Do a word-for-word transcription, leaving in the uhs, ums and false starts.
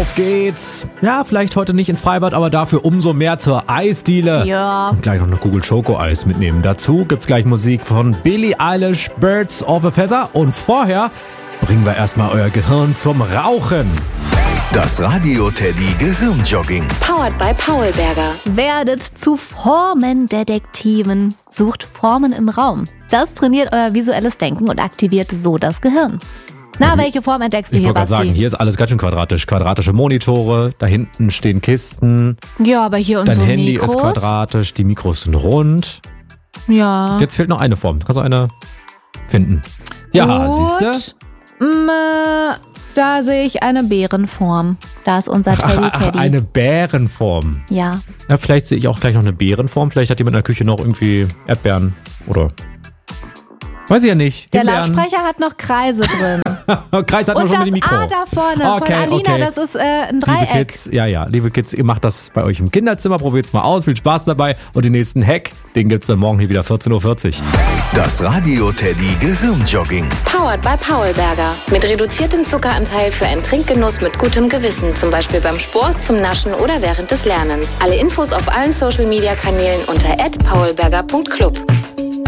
Auf geht's. Ja, vielleicht heute nicht ins Freibad, aber dafür umso mehr zur Eisdiele. Ja. Und gleich noch eine Kugel Schoko-Eis mitnehmen. Dazu gibt's gleich Musik von Billie Eilish, Birds of a Feather. Und vorher bringen wir erstmal euer Gehirn zum Rauchen. Das Radio Teddy Gehirnjogging. Powered by Paulberger. Werdet zu Formendetektiven. Sucht Formen im Raum. Das trainiert euer visuelles Denken und aktiviert so das Gehirn. Na, welche Form entdeckst du Ich hier, wollte gerade Basti? sagen, hier ist alles ganz schön quadratisch. Quadratische Monitore, da hinten stehen Kisten. Ja, aber hier Dein unsere Handy Mikros. ist quadratisch, die Mikros sind rund. Ja. Jetzt fehlt noch eine Form. Du kannst noch eine finden. Ja, siehst du? Mm, äh, da sehe ich eine Bärenform. Da ist unser Teddy Teddy. Eine Bärenform. Ja. Ja, vielleicht sehe ich auch gleich noch eine Bärenform. Vielleicht hat jemand in der Küche noch irgendwie Erdbeeren oder... Weiß ich ja nicht. Der Himbeeren. Lautsprecher hat noch Kreise drin. Kreis hat man Und schon das mit dem Mikro. A da vorne Okay, von Alina, okay. das ist äh, ein Liebe Dreieck. Kids, ja, ja, liebe Kids, ihr macht das bei euch im Kinderzimmer, probiert's mal aus, viel Spaß dabei und den nächsten Hack, den gibt's dann morgen hier wieder vierzehn Uhr vierzig. Das Radio Teddy Gehirnjogging. Powered by Paulberger. Mit reduziertem Zuckeranteil für einen Trinkgenuss mit gutem Gewissen. Zum Beispiel beim Sport, zum Naschen oder während des Lernens. Alle Infos auf allen Social Media Kanälen unter at paulberger punkt club.